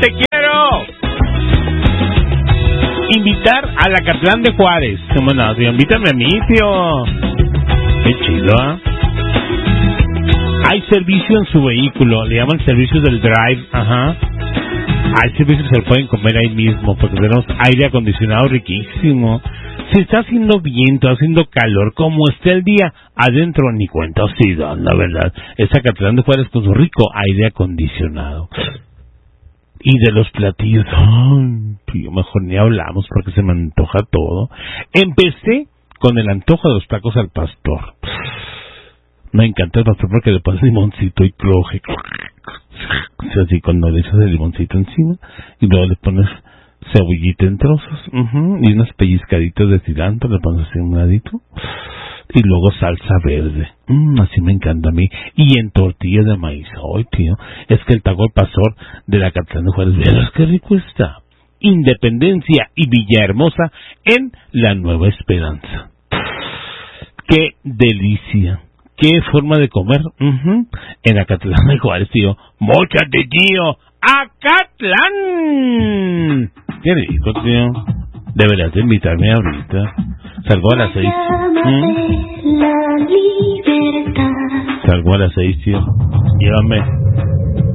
te quiero. Invitar a la Catlán de Juárez. ¿Cómo no? Tío, invítame a mí, tío. Qué chido, ¿eh? Hay servicio en su vehículo, le llaman servicio del drive, ajá. Hay servicios que se lo pueden comer ahí mismo, porque tenemos aire acondicionado riquísimo. Si está haciendo viento, haciendo calor, como esté el día, adentro ni cuenta sí dan, la verdad. Esa Catlán de Juárez con su rico aire acondicionado. Y de los platillos, ay, mejor ni hablamos porque se me antoja todo. Empecé con el antojo de los tacos al pastor. Me encanta el pastor porque le pones limoncito y cloje. Así cuando le echas el limoncito encima y luego le pones cebollita en trozos y unos pellizcaditos de cilantro, le pones así un ladito y luego salsa verde. Así me encanta a mí. Y en tortilla de maíz. Ay, tío, es que el taco al pastor de la Catlán de Juárez, ¿verás qué rico está? Independencia y Villahermosa en La Nueva Esperanza. ¡Qué delicia! ¿Qué forma de comer? En Acatlán de Juárez, tío. ¡Móchate, tío! ¡Acatlán! ¡Qué rico, tío! Deberías de invitarme ahorita. Salgo a las 6. Salgo a las 6, tío. Llévame.